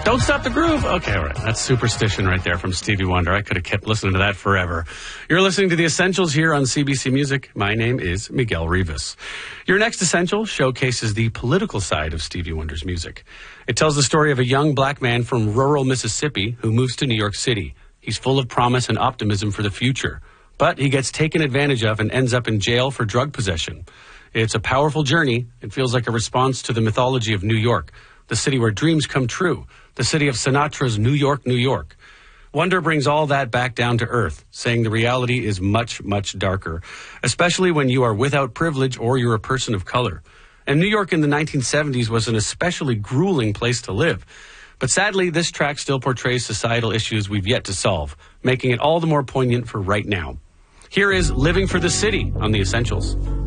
Don't Stop the Groove. Okay, all right. That's Superstition right there from Stevie Wonder. I could have kept listening to that forever. You're listening to The Essentials here on CBC Music. My name is Miguel Rivas. Your next Essential showcases the political side of Stevie Wonder's music. It tells the story of a young black man from rural Mississippi who moves to New York City. He's full of promise and optimism for the future, but he gets taken advantage of and ends up in jail for drug possession. It's a powerful journey. It feels like a response to the mythology of New York, the city where dreams come true, the city of Sinatra's New York, New York. Wonder brings all that back down to earth, saying the reality is much, much darker, especially when you are without privilege or you're a person of color. And New York in the 1970s was an especially grueling place to live. But sadly, this track still portrays societal issues we've yet to solve, making it all the more poignant for right now. Here is Living for the City on The Essentials.